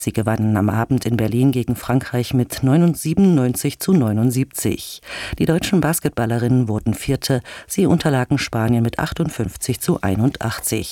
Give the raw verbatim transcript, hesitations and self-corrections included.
Sie gewannen am Abend in Berlin gegen Frankreich mit siebenundneunzig zu neunundsiebzig. Die deutschen Basketballerinnen wurden Vierte, sie unterlagen Spanien mit achtundfünfzig zu einundachtzig.